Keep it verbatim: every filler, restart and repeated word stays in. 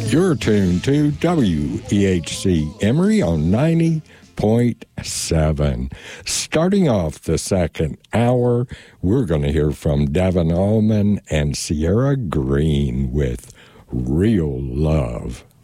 You're tuned to W E H C Emory on ninety point seven. Starting off the second hour, we're going to hear from Devin Allman and Sierra Green with Real Love.